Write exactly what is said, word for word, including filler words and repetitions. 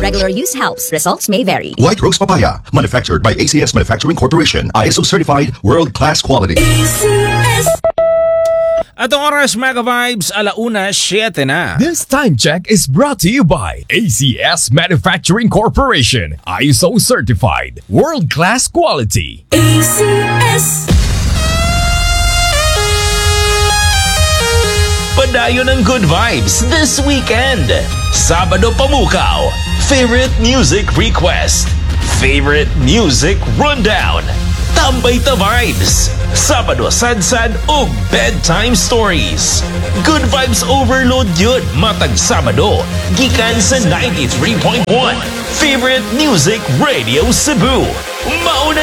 regular use helps. Results may vary. White Rose Papaya, manufactured by A C S Manufacturing Corporation, I S O certified, world-class quality. Atong oras, Mega Vibes, alauna, siyete na. This time check is brought to you by A C S Manufacturing Corporation, I S O certified, world-class quality. A C S. Padayon ng good vibes this weekend. Sabado Pamukaw, favorite music request, favorite music rundown, Tambay Ta Vibes, Sabado Sadsad o bedtime stories. Good vibes overload yun matag Sabado, gikan sa ninety-three point one, favorite music Radio Cebu. Mauna